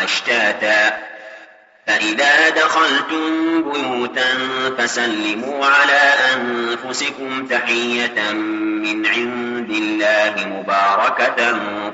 أشتاتا فإذا دخلتم بيوتا فسلموا على أنفسكم تحية من عند الله مباركة